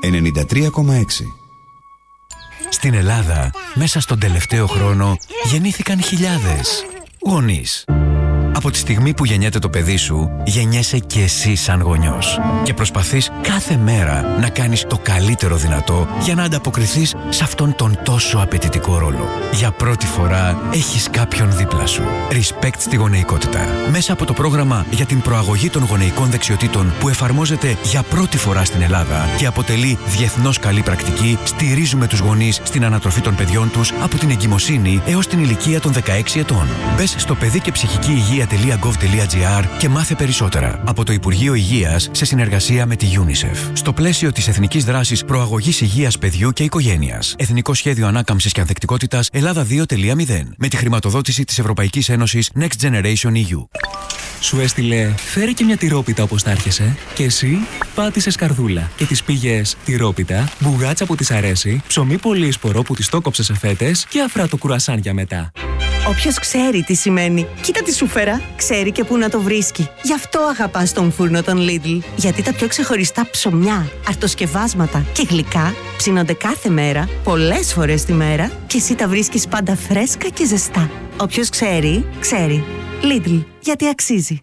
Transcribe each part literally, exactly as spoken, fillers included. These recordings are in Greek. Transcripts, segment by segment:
ενενήντα τρία κόμμα έξι. Στην Ελλάδα, μέσα στον τελευταίο χρόνο, γεννήθηκαν χιλιάδες γονείς. Από τη στιγμή που γεννιέται το παιδί σου, γεννιέσαι και εσύ σαν γονιός. Και προσπαθείς κάθε μέρα να κάνεις το καλύτερο δυνατό για να ανταποκριθείς σε αυτόν τον τόσο απαιτητικό ρόλο. Για πρώτη φορά έχεις κάποιον δίπλα σου. Respect στη γονεϊκότητα. Μέσα από το πρόγραμμα για την προαγωγή των γονεϊκών δεξιοτήτων που εφαρμόζεται για πρώτη φορά στην Ελλάδα και αποτελεί διεθνώς καλή πρακτική, στηρίζουμε τους γονείς στην ανατροφή των παιδιών τους από την εγκυμοσύνη έως την ηλικία των δεκαέξι ετών. Μπες στο παιδί και ψυχική υγεία τελεία γκοβ τελεία τζι άρ και μάθε περισσότερα από το Υπουργείο Υγείας σε συνεργασία με τη UNICEF. Στο πλαίσιο της Εθνικής Δράσης Προαγωγής Υγείας Παιδιού και Οικογένειας. Εθνικό Σχέδιο Ανάκαμψης και Ανθεκτικότητας Ελλάδα δύο τελεία μηδέν. Με τη χρηματοδότηση της Ευρωπαϊκής Ένωσης Next Generation ι γιου. Σου έστειλε φέρε και μια τυρόπιτα όπως τα άρχισε και εσύ πάτησες καρδούλα και της πήγες τυρόπιτα, μπουγάτσα που της αρέσει, ψωμί πολύσπορο που της το κόψε σε φέτες και αφράτο κουρασάν για μετά. Όποιος ξέρει τι σημαίνει, κοίτα τι σου φέρα, ξέρει και πού να το βρίσκει. Γι' αυτό αγαπάς τον φούρνο των Lidl. Γιατί τα πιο ξεχωριστά ψωμιά, αρτοσκευάσματα και γλυκά ψήνονται κάθε μέρα, πολλές φορές τη μέρα και εσύ τα βρίσκεις πάντα φρέσκα και ζεστά. Όποιος ξέρει, ξέρει. Lidl, γιατί αξίζει.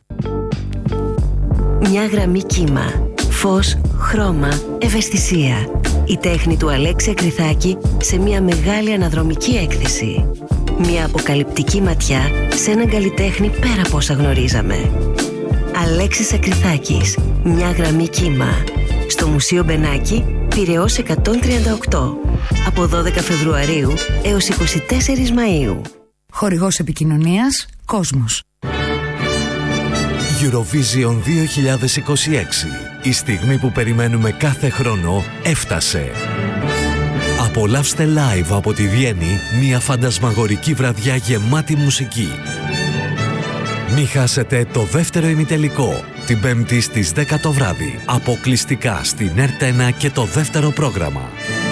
Μια γραμμή κύμα. Φως, χρώμα, ευαισθησία. Η τέχνη του Αλέξη Ακριθάκη σε μια μεγάλη αναδρομική έκθεση. Μια αποκαλυπτική ματιά σε έναν καλλιτέχνη πέρα από όσα γνωρίζαμε. Αλέξης Ακριθάκης. Μια γραμμή κύμα. Στο Μουσείο Μπενάκη, Πειραιώς εκατόν τριάντα οκτώ. Από δώδεκα Φεβρουαρίου έως είκοσι τέσσερις Μαΐου. Χορηγός επικοινωνίας Κόσμος. Eurovision δύο χιλιάδες είκοσι έξι. Η στιγμή που περιμένουμε κάθε χρόνο έφτασε. Απολαύστε live από τη Βιέννη μια φαντασμαγορική βραδιά γεμάτη μουσική. Μη χάσετε το δεύτερο ημιτελικό, την Πέμπτη στις δέκα το βράδυ, αποκλειστικά στην Ερτ ένα και το δεύτερο πρόγραμμα.